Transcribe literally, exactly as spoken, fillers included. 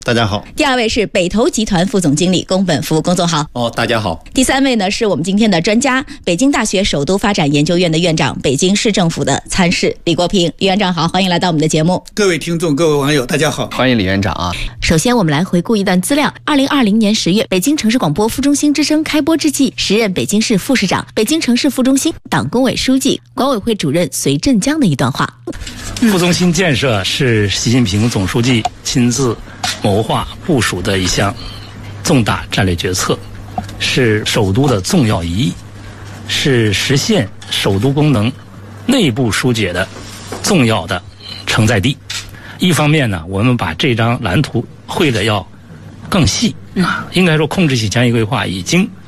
大家好。 第二位是北投集团副总经理宫本福，龚总好。 哦，大家好。 第三位呢是我们今天的专家，北京大学首都发展研究院的院长，北京市政府的参事李国平。李院长好，欢迎来到我们的节目。 各位听众，各位网友，大家好， 欢迎李院长啊。 首先我们来回顾一段资料。二零二零年十月，北京城市广播副中心之声开播之际，时任北京市副市长、北京城市副中心党工委书记、管委会主任隋振江的一段话。 副中心建设是习近平总书记亲自谋划部署的一项重大战略决策，是首都的重要一役，是实现首都功能内部疏解的重要的承载地。一方面呢，我们把这张蓝图绘得要更细啊，应该说控制性强议规划已经